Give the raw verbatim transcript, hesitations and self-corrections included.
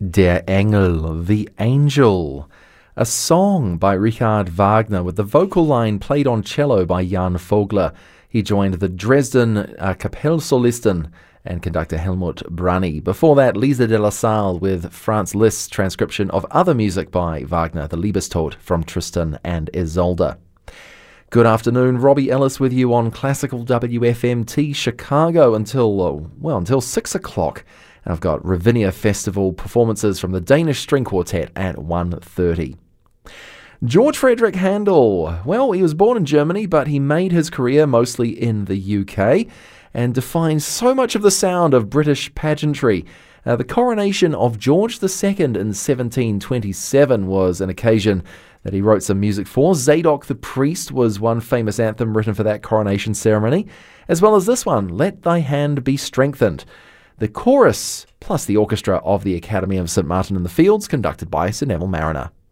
Der Engel, the Angel, a song by Richard Wagner with the vocal line played on cello by Jan Vogler. He joined the Dresden uh, Kapellsolisten and conductor Helmut Brunny. Before that, Lisa de la Salle with Franz Liszt's transcription of other music by Wagner, the Liebestod from Tristan and Isolde. Good afternoon, Robbie Ellis with you on Classical W F M T Chicago until, well, until six o'clock. I've got Ravinia Festival performances from the Danish String Quartet at one thirty. George Frederick Handel, well, he was born in Germany, but he made his career mostly in the U K and defined so much of the sound of British pageantry. Uh, the coronation of George the Second in seventeen twenty-seven was an occasion that he wrote some music for. Zadok the Priest was one famous anthem written for that coronation ceremony, as well as this one, Let Thy Hand Be Strengthened. The chorus, plus the orchestra of the Academy of Saint Martin in the Fields, conducted by Sir Neville Marriner.